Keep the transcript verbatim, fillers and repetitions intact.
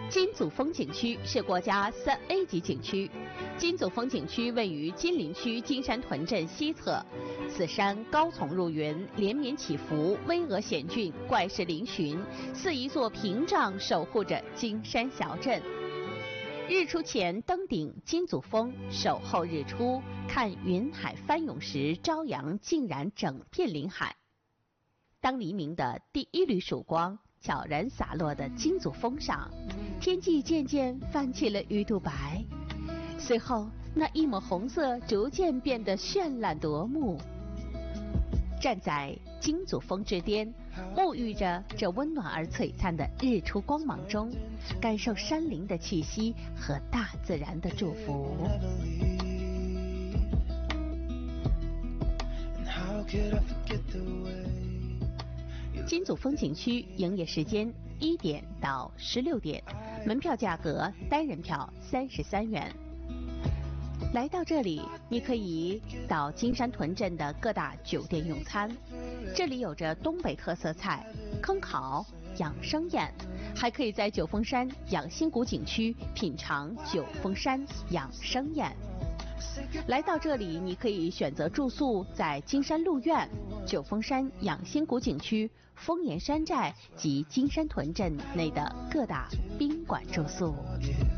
金祖峰景区是国家三 A 级景区。金祖峰景区位于金陵区金山屯镇西侧，此山高耸入云，连绵起伏，巍峨险峻，怪石嶙峋，似一座屏障守护着金山小镇。日出前登顶金祖峰，守候日出，看云海翻涌时，朝阳浸染整片临海。当黎明的第一缕曙光悄然洒落的金祖峰上，天际渐渐泛起了鱼肚白，随后那一抹红色逐渐变得绚烂夺目。站在金祖峰之巅，沐浴着这温暖而璀璨的日出光芒中，感受山林的气息和大自然的祝福。金祖峰景区营业时间一点到十六点，门票价格单人票三十三元。来到这里，你可以到金山屯镇的各大酒店用餐，这里有着东北特色菜坑烤、养生宴，还可以在九峰山养心谷景区品尝九峰山养生宴。来到这里，你可以选择住宿在金山鹿苑、九峰山养心谷景区、丰岩山寨及金山屯镇内的各大宾馆住宿。